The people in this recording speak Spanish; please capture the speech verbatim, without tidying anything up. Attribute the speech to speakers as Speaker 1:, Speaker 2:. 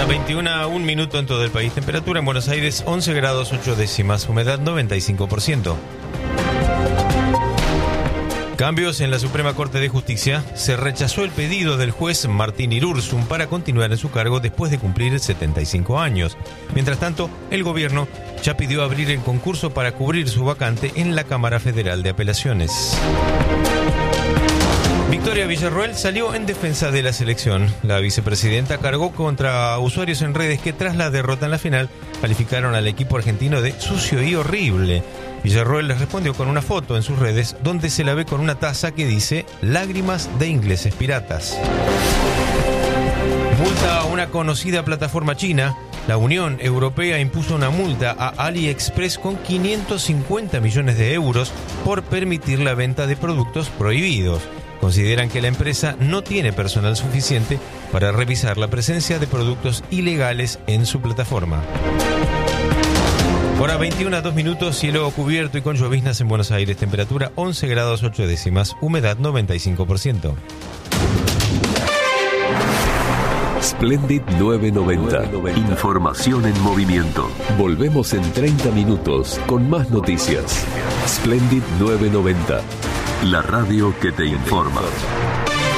Speaker 1: Las veintiuna, un minuto en todo el país. Temperatura en Buenos Aires once grados ocho décimas. Humedad noventa y cinco por ciento. Cambios en la Suprema Corte de Justicia. Se rechazó el pedido del juez Martín Irurzun para continuar en su cargo después de cumplir setenta y cinco años. Mientras tanto, el gobierno ya pidió abrir el concurso para cubrir su vacante en la Cámara Federal de Apelaciones. Victoria Villarroel salió en defensa de la selección. La vicepresidenta cargó contra usuarios en redes que tras la derrota en la final calificaron al equipo argentino de sucio y horrible. Villarroel les respondió con una foto en sus redes donde se la ve con una taza que dice lágrimas de ingleses piratas. Multa a una conocida plataforma china. La Unión Europea impuso una multa a AliExpress con quinientos cincuenta millones de euros por permitir la venta de productos prohibidos. Consideran que la empresa no tiene personal suficiente para revisar la presencia de productos ilegales en su plataforma. Hora veintiuna, dos minutos, cielo cubierto y con lloviznas en Buenos Aires. Temperatura once grados ocho décimas, humedad noventa y cinco por ciento.
Speaker 2: Splendid novecientos noventa. Información en movimiento. Volvemos en treinta minutos con más noticias. Splendid novecientos noventa. La radio que te informa.